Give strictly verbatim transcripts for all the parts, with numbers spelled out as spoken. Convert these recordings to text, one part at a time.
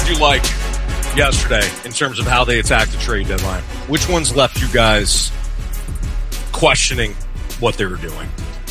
you like yesterday in terms of how they attacked the trade deadline? Which ones left you guys questioning what they were doing?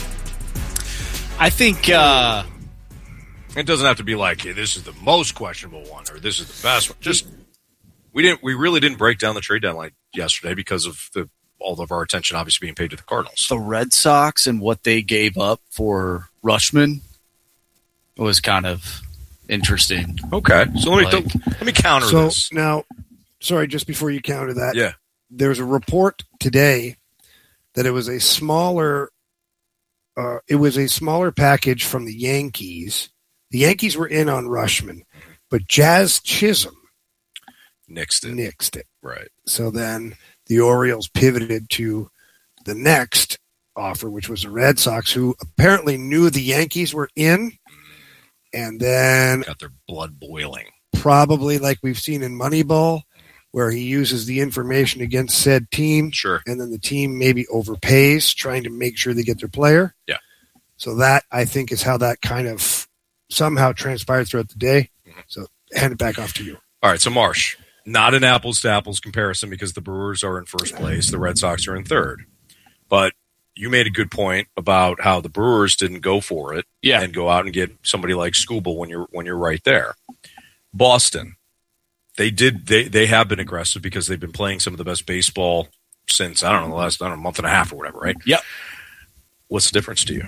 I think uh, it doesn't have to be like, hey, this is the most questionable one or this is the best one. Just we didn't we really didn't break down the trade deadline yesterday because of the all of our attention obviously being paid to the Cardinals. The Red Sox and what they gave up for Rutschman was kind of interesting. Okay, so let me Like- th- let me counter So this. now, sorry, just before you counter that, Yeah, there's a report today that it was a smaller, uh, it was a smaller package from the Yankees. The Yankees were in on Rushman, but Jazz Chisholm nixed it. nixed it. Right. So then the Orioles pivoted to the next offer, which was the Red Sox, who apparently knew the Yankees were in, and then Got their blood boiling. probably like we've seen in Moneyball, where he uses the information against said team, Sure. and then the team maybe overpays, trying to make sure they get their player. Yeah. So that, I think, is how that kind of somehow transpired throughout the day. Mhm. So hand it back off to you. All right, so Marsh, not an apples to apples comparison because the Brewers are in first place, the Red Sox are in third. But you made a good point about how the Brewers didn't go for it Yeah. and go out and get somebody like Skubal when you're when you're right there. Boston, they did they they have been aggressive because they've been playing some of the best baseball since I don't know the last I don't know month and a half or whatever, right? Yep. What's the difference to you?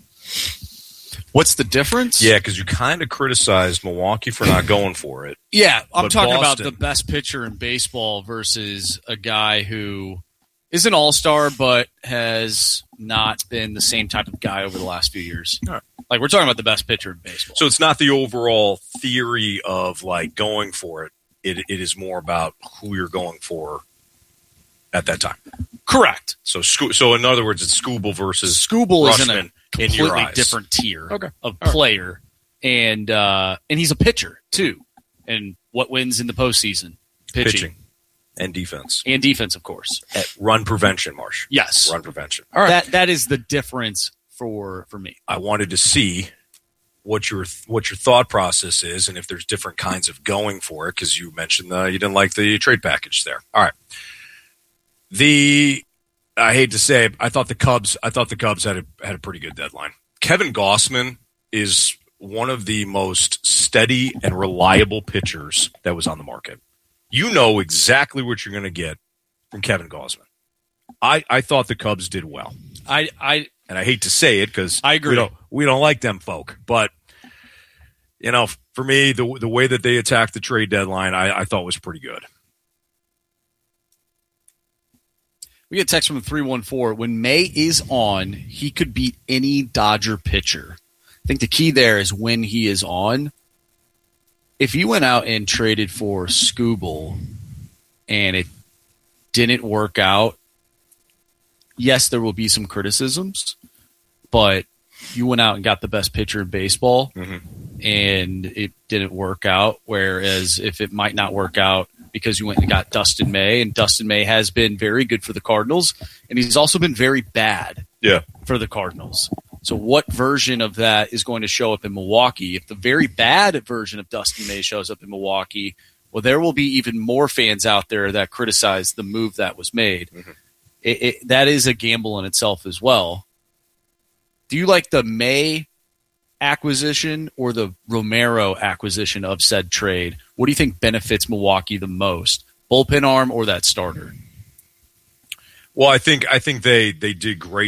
What's the difference? Yeah, because you kind of criticized Milwaukee for not going for it. Yeah, I'm But talking Boston- about the best pitcher in baseball versus a guy who is an all-star but has not been the same type of guy over the last few years. All right. Like, we're talking about the best pitcher in baseball. So it's not the overall theory of like going for it. It it is more about who you're going for at that time. Correct. So Sco- so in other words, it's Skubal versus Skubal is in a Rushman in your completely eyes. different tier Okay. of All right. player, and uh, and he's a pitcher too. And what wins in the postseason? Pitching, pitching and defense. and defense, of course. At run prevention, Marsh. Yes, Run prevention. All right. that that is the difference for for me. I wanted to see what your what your thought process is, and if there's different kinds of going for it, because you mentioned uh, you didn't like the trade package there. All right. The I hate to say it, I thought the Cubs I thought the Cubs had a had a pretty good deadline. Kevin Gossman is one of the most steady and reliable pitchers that was on the market. You know exactly what you're going to get from Kevin Gossman. I, I thought the Cubs did well. I I And I hate to say it because I agree. We don't, we don't like them folk. But, you know, for me, the the way that they attacked the trade deadline, I, I thought was pretty good. We get a text from the three one four. When May is on, he could beat any Dodger pitcher. I think the key there is when he is on. If you went out and traded for Skubal and it didn't work out, yes, there will be some criticisms, but you went out and got the best pitcher in baseball Mhm. and it didn't work out. Whereas if it might not work out because you went and got Dustin May, and Dustin May has been very good for the Cardinals, and he's also been very bad Yeah. for the Cardinals. So what version of that is going to show up in Milwaukee? If the very bad version of Dustin May shows up in Milwaukee, well, there will be even more fans out there that criticize the move that was made. Mhm. It, it, that is a gamble in itself as well. Do you like the May acquisition or the Romero acquisition of said trade? What do you think benefits Milwaukee the most? Bullpen arm or that starter? Well, I think I think they, they did great